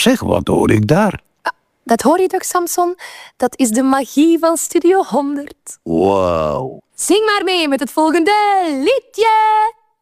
zeg, wat hoor ik daar? Dat hoor je toch, Samson? Dat is de magie van Studio 100. Wauw. Zing maar mee met het volgende liedje.